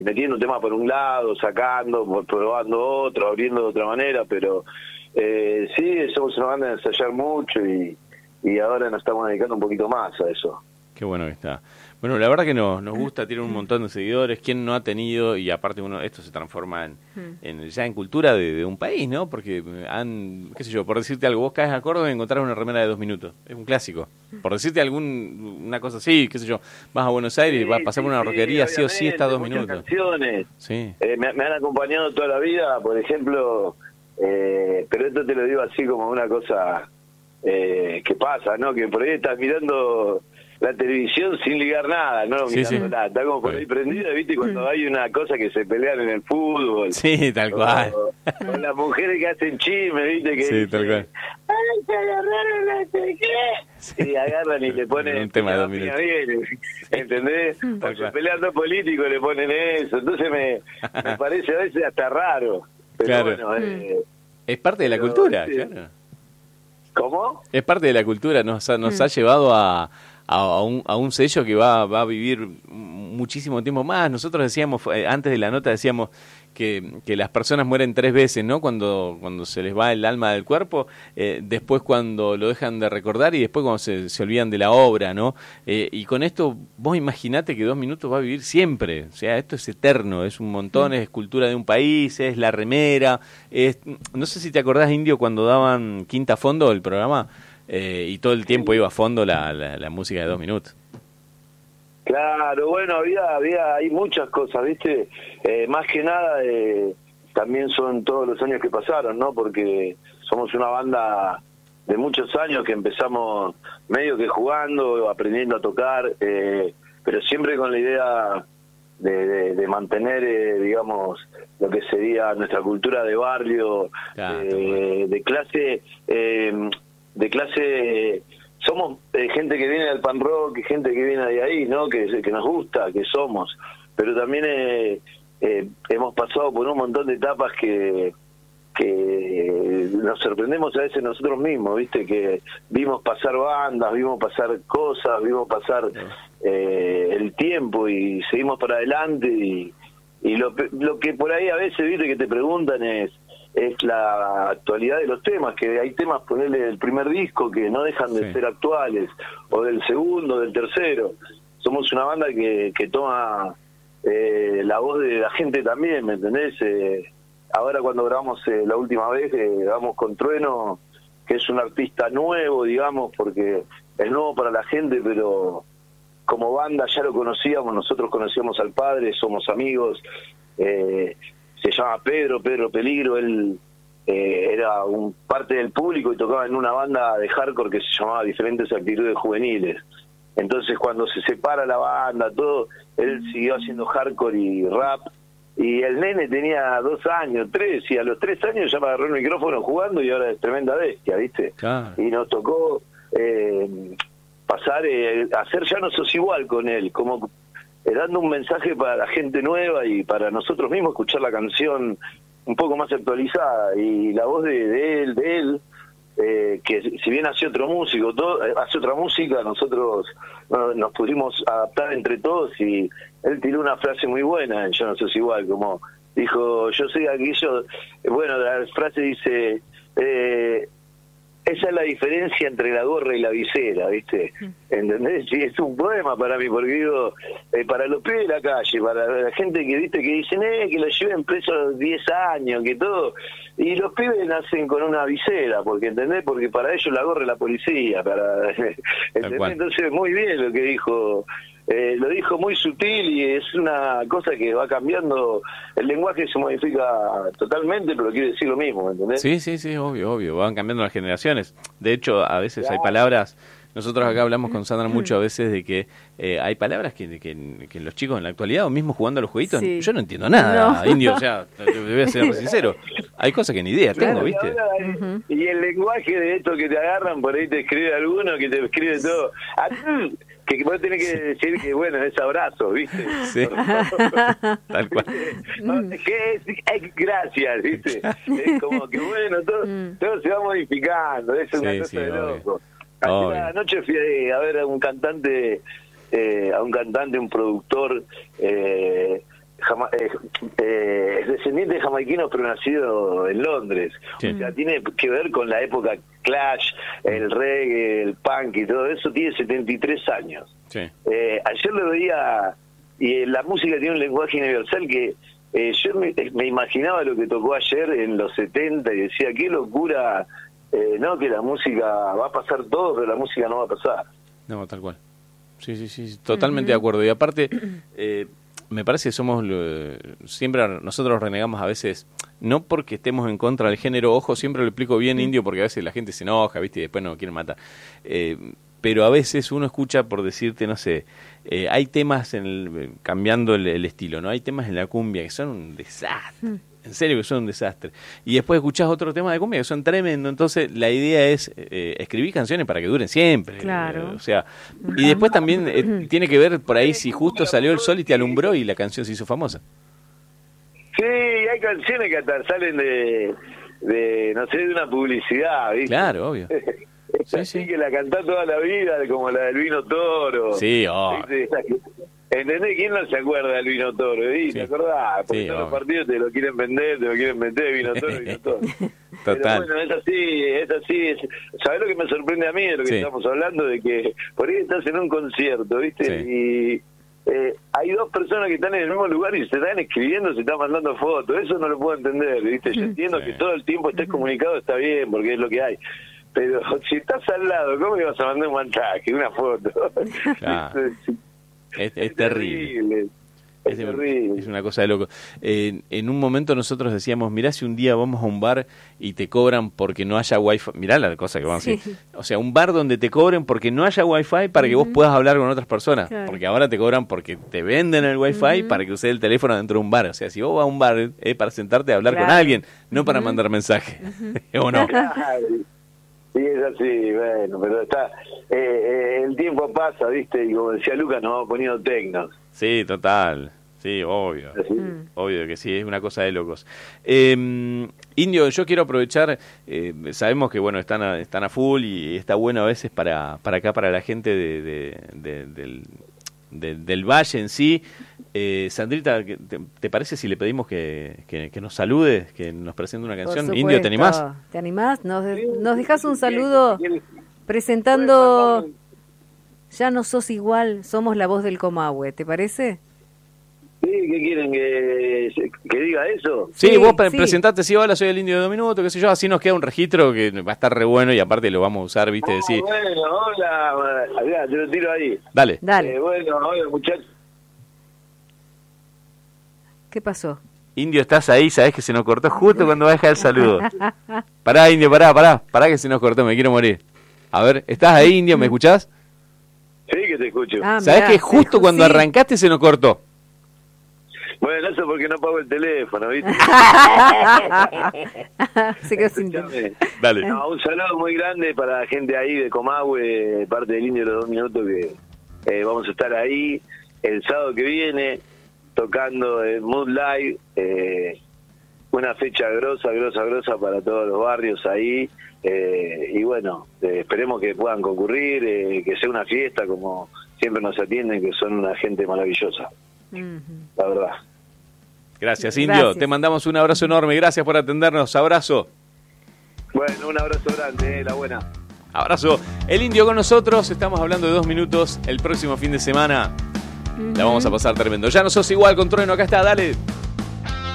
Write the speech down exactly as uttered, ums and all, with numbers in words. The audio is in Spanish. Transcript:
metiendo temas por un lado, sacando, probando otro, abriendo de otra manera, pero eh, sí, somos una banda de ensayar mucho y, y ahora nos estamos dedicando un poquito más a eso. Qué bueno que está. Bueno, la verdad que nos, nos gusta, tiene un montón de seguidores, ¿quién no ha tenido? Y aparte uno esto se transforma en, en ya en cultura de, de un país, ¿no? Porque han, qué sé yo, por decirte algo, vos caes a Córdoba y encontrás una remera de dos minutos, es un clásico. Por decirte algún una cosa así, qué sé yo, vas a Buenos Aires y Sí, vas a pasar sí, por una sí, roquería, sí o sí está a dos muchas minutos. Canciones. Sí. Eh, me, me han acompañado toda la vida, por ejemplo, eh, pero esto te lo digo así como una cosa eh, que pasa, ¿no? Que por ahí estás mirando la televisión sin ligar nada, no Sí, sí. mirándola, está como por ahí prendida, ¿viste? Cuando hay una cosa que se pelean en el fútbol. Sí, tal cual. O, o las mujeres que hacen chisme, ¿viste? Que Sí, dicen, tal cual. ¡ay, se agarraron no sé qué! Sí. Y agarran y le ponen... Un tema de dos minutos. Bien, ¿entendés? O se pelean dos políticos le ponen eso. Entonces me, me parece a veces hasta raro. Pero Claro. bueno... Eh, es parte de la pero, cultura, sí. claro. ¿Cómo? Es parte de la cultura, nos ha, nos ha llevado a... A, a, un, a un sello que va, va a vivir muchísimo tiempo más. Nosotros decíamos, eh, antes de la nota decíamos que, que las personas mueren tres veces, ¿no? Cuando, cuando se les va el alma del cuerpo, eh, después cuando lo dejan de recordar y después cuando se, se olvidan de la obra, ¿no? Eh, y con esto, vos imaginate que Dos Minutos va a vivir siempre. O sea, esto es eterno, es un montón, es cultura de un país, es la remera. Es, no sé si te acordás, Indio, cuando daban Quinta Fondo, el programa, Eh, y todo el tiempo iba a fondo la, la, la música de Dos Minutos. Claro, bueno, había, había, hay muchas cosas, ¿viste? Eh, más que nada, eh, también son todos los años que pasaron, ¿no? Porque somos una banda de muchos años que empezamos medio que jugando, aprendiendo a tocar, eh, pero siempre con la idea de, de, de mantener, eh, digamos, lo que sería nuestra cultura de barrio, Claro, eh, de clase... Eh, de clase, somos eh, gente que viene del pan rock, gente que viene de ahí, ¿no? Que, que nos gusta, que somos, pero también eh, eh, hemos pasado por un montón de etapas que que nos sorprendemos a veces nosotros mismos, ¿viste? Que vimos pasar bandas, vimos pasar cosas, vimos pasar eh, el tiempo y seguimos para adelante y, y lo, lo que por ahí a veces, ¿viste? Que te preguntan es es la actualidad de los temas, que hay temas, ponerle del primer disco que no dejan de sí. ser actuales, o del segundo, del tercero. Somos una banda que, que toma eh, la voz de la gente también, ¿me entendés? Eh, ahora cuando grabamos eh, la última vez, eh, grabamos con Trueno, que es un artista nuevo, digamos, porque es nuevo para la gente, pero como banda ya lo conocíamos, nosotros conocíamos al padre, somos amigos, eh, se llama Pedro, Pedro Peligro, él eh, era un parte del público y tocaba en una banda de hardcore que se llamaba Diferentes Actitudes Juveniles. Entonces cuando se separa la banda, todo, él siguió haciendo hardcore y rap, y el nene tenía dos años, tres, y a los tres años ya me agarró el micrófono jugando y ahora es tremenda bestia, ¿viste? Claro. Y nos tocó eh, pasar, eh, hacer Ya No Sos Igual con él, como... Eh, dando un mensaje para la gente nueva y para nosotros mismos, escuchar la canción un poco más actualizada, y la voz de, de él, de él eh, que si bien hace otro músico, todo, eh, hace otra música, nosotros no, nos pudimos adaptar entre todos, y él tiró una frase muy buena en Yo No Sos Igual, como dijo, yo soy aquello, eh, bueno, la frase dice, eh, esa es la diferencia entre la gorra y la visera, ¿viste? ¿Entendés? Sí, es un poema para mí, porque digo, eh, para los pibes de la calle, para la gente que, ¿viste? Que dicen, eh, que lo lleven preso a los diez años, que todo, y los pibes nacen con una visera, porque, ¿entendés? Porque para ellos la gorra es la policía, para ¿entendés? Entonces, muy bien lo que dijo, eh, lo dijo muy sutil, y es una cosa que va cambiando, el lenguaje se modifica totalmente, pero quiere decir lo mismo, ¿entendés? Sí, sí, sí, obvio, obvio, van cambiando las generaciones. De hecho, a veces claro. hay palabras, nosotros acá hablamos con Sandra mucho a veces de que eh, hay palabras que, que, que los chicos en la actualidad, o mismo jugando a los jueguitos, sí. yo no entiendo nada, no. Indio, o sea, te voy a ser sincero, hay cosas que ni idea claro, tengo, ¿viste? Y, ahora, uh-huh. y el lenguaje de esto que te agarran, por ahí te escribe alguno, que te escribe todo... que vos tenés que decir que, bueno, es abrazo, ¿viste? Sí. Tal cual. Que es, es gracias, ¿viste? Es como que, bueno, todo, todo se va modificando, es una sí, cosa sí, de loco. Así la noche fui a ver a un cantante, eh, a un cantante, un productor, eh, jama, eh, eh, es descendiente de jamaiquinos, pero nacido en Londres. Sí. O sea, tiene que ver con la época Clash, el reggae, el punk y todo eso. Tiene setenta y tres años. Sí. Eh, ayer lo veía, y la música tiene un lenguaje universal que eh, yo me, me imaginaba lo que tocó ayer en los setenta y decía, qué locura, eh, no, que la música va a pasar todo, pero la música no va a pasar. No, tal cual. Sí, sí, sí, totalmente uh-huh. de acuerdo. Y aparte, eh, me parece que somos, eh, siempre nosotros renegamos a veces, no porque estemos en contra del género, ojo, siempre lo explico bien, uh-huh. Indio, porque a veces la gente se enoja, ¿viste? Y después no quiere matar. Eh, pero a veces uno escucha, por decirte, no sé, eh, hay temas, en el, cambiando el, el estilo, ¿no? Hay temas en la cumbia que son un desastre. Uh-huh. En serio que son un desastre. Y después escuchás otro tema de cumbia que son tremendo. Entonces la idea es eh, escribir canciones para que duren siempre. Claro. Eh, o sea, y después también eh, tiene que ver por ahí si justo salió el sol y te alumbró y la canción se hizo famosa. Sí, hay canciones que hasta salen de, de no sé, de una publicidad, ¿viste? Claro, obvio. Es sí, así sí. que la cantás toda la vida, como la del Vino Toro. Sí, oh. ¿Entendés? ¿Quién no se acuerda del Vino Toro? ¿Sí? ¿Te acordás? Porque sí, todos los partidos te lo quieren vender, te lo quieren meter, Vino Toro, Vino Toro. Total. Pero bueno, es así, es así. Es... ¿Sabés lo que me sorprende a mí de lo que sí. estamos hablando? De que por ahí estás en un concierto, ¿viste? Sí. Y eh, hay dos personas que están en el mismo lugar y se están escribiendo, se están mandando fotos. Eso no lo puedo entender, ¿viste? Yo entiendo sí. que todo el tiempo estés comunicado, está bien, porque es lo que hay. Pero si estás al lado, ¿cómo ibas a mandar un mensaje, una foto? Claro. Es, es, es terrible. terrible. Es, es, terrible. Es una cosa de loco. Eh, en un momento nosotros decíamos, mirá si un día vamos a un bar y te cobran porque no haya wifi. Mirá la cosa que vamos sí. a decir. O sea, un bar donde te cobren porque no haya wifi para que uh-huh. vos puedas hablar con otras personas. Claro. Porque ahora te cobran porque te venden el wifi uh-huh. para que uses el teléfono dentro de un bar. O sea, si vos vas a un bar es eh, para sentarte a hablar claro. con alguien, no para uh-huh. mandar mensajes. Uh-huh. ¿O no? Sí, es así, bueno, pero está, eh, eh, el tiempo pasa, ¿viste? Y como decía Lucas, nos vamos poniendo tecnos. Sí, total, sí, obvio, ¿sí? Obvio que sí, es una cosa de locos. Eh, Indio, yo quiero aprovechar, eh, sabemos que, bueno, están a, están a full y está bueno a veces para, para acá, para la gente de, de, de, del, de, del Valle en sí. Eh, Sandrita, ¿te, ¿te parece si le pedimos que, que, que nos salude, que nos presente una canción? Indio, ¿te animás? ¿Te animás? Nos, de, nos dejas un saludo presentando Ya no sos igual, somos la voz del Comahue, ¿te parece? Sí, ¿qué quieren? ¿Que, que diga eso? Sí, sí vos sí. presentaste, sí, hola, soy el Indio de dos minutos, qué sé yo, así nos queda un registro que va a estar re bueno y aparte lo vamos a usar, ¿viste? Ah, decir. Bueno, hola, mirá, te lo tiro ahí. Dale. Dale. Eh, bueno, hola, muchachos. ¿Qué pasó? Indio, estás ahí, sabés que se nos cortó justo cuando va a dejar el saludo. Pará, Indio, pará, pará, pará que se nos cortó, me quiero morir. A ver, ¿estás ahí, Indio? ¿Me escuchás? Sí, que te escucho. Ah, sabés que justo sí. cuando arrancaste se nos cortó. Bueno, eso porque no pago el teléfono, ¿viste? Se quedó sin... Dale. No, un saludo muy grande para la gente ahí de Comahue, parte del Indio de los dos minutos, que eh, vamos a estar ahí el sábado que viene, tocando en Mood Live, eh, una fecha grosa, grosa, grosa para todos los barrios ahí, eh, y bueno, eh, esperemos que puedan concurrir, eh, que sea una fiesta como siempre nos atienden, que son una gente maravillosa, uh-huh. la verdad. Gracias, Indio, gracias. Te mandamos un abrazo enorme, gracias por atendernos, abrazo. Bueno, un abrazo grande, eh, la buena. Abrazo. El Indio con nosotros, estamos hablando de dos minutos, el próximo fin de semana. La vamos a pasar tremendo. Ya no sos igual con Trueno, acá está, dale.